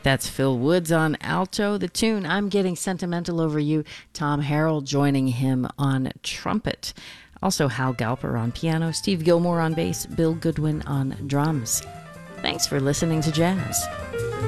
That's Phil Woods on alto. The tune, I'm Getting Sentimental Over You, Tom Harrell joining him on trumpet. Also Hal Galper on piano, Steve Gilmore on bass, Bill Goodwin on drums. Thanks for listening to Jazz.